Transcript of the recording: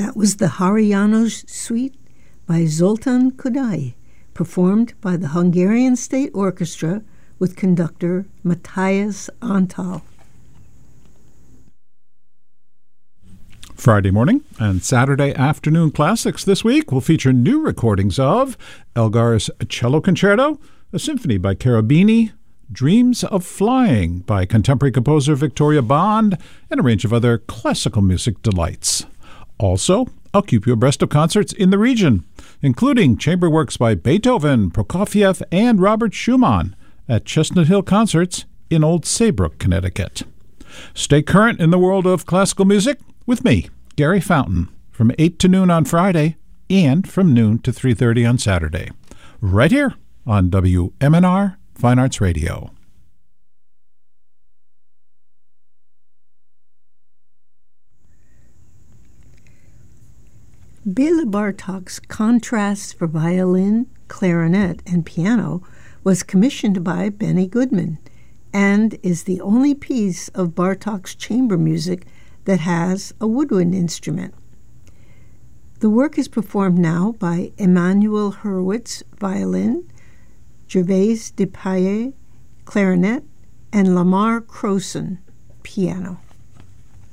That was the Harayanos Suite by Zoltán Kodály, performed by the Hungarian State Orchestra with conductor Matthias Antal. Friday morning and Saturday afternoon classics this week will feature new recordings of Elgar's Cello Concerto, a symphony by Cherubini, Dreams of Flying by contemporary composer Victoria Bond, and a range of other classical music delights. Also, I'll keep you abreast of concerts in the region, including chamber works by Beethoven, Prokofiev, and Robert Schumann at Chestnut Hill Concerts in Old Saybrook, Connecticut. Stay current in the world of classical music with me, Gary Fountain, from 8 to noon on Friday and from noon to 3:30 on Saturday, right here on WMNR Fine Arts Radio. Bela Bartok's Contrasts for Violin, Clarinet, and Piano was commissioned by Benny Goodman and is the only piece of Bartok's chamber music that has a woodwind instrument. The work is performed now by Emanuel Hurwitz, violin, Gervais Depailler, clarinet, and Lamar Crowson, piano.